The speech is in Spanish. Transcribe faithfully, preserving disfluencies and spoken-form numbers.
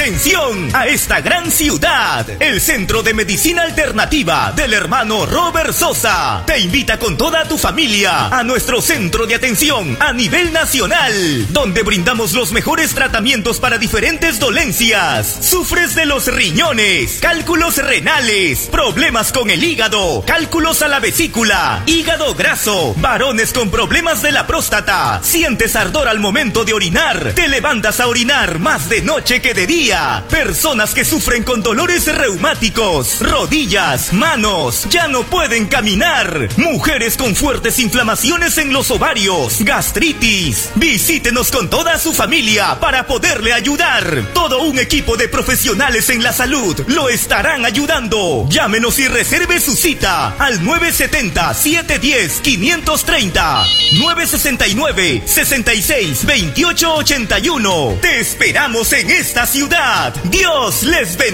Atención a esta gran ciudad. El Centro de Medicina Alternativa del hermano Robert Sosa te invita con toda tu familia a nuestro centro de atención a nivel nacional, donde brindamos los mejores tratamientos para diferentes dolencias. Sufres de los riñones, cálculos renales, problemas con el hígado, cálculos a la vesícula, hígado graso, varones con problemas de la próstata, sientes ardor al momento de orinar, te levantas a orinar más de noche que de día, personas que sufren con dolores reumáticos, rodillas, manos, ya no pueden caminar, mujeres con fuertes inflamaciones en los ovarios, gastritis. Visítenos con toda su familia para poderle ayudar. Todo un equipo de profesionales en la salud lo estarán ayudando. Llámenos y reserve su cita al nueve siete cero, siete uno cero, cinco tres cero, nueve seis nueve, seis seis, dos ocho ocho uno. Te esperamos en esta ciudad. Dios les bendiga.